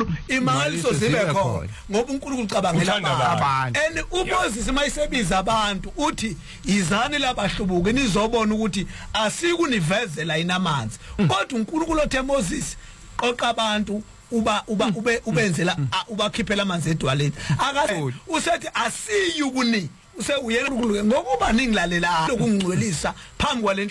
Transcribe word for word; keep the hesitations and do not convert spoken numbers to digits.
uNkulunkulu imali sozibe khona ngoba uNkulunkulu ucabangela abantu and uMoses mayisebiza abantu uthi izani labahlubuke nizobona ukuthi asikunivezela inamanzi kodwa uNkulunkulu othe Moses qoqa abantu uba uba ube ubenzela ubakhiphela amanzi edwaleni akathi usethi asiyukuni use uyena uNkulunkulu ngokuba ningilalela lokungcwelisa phambi kwale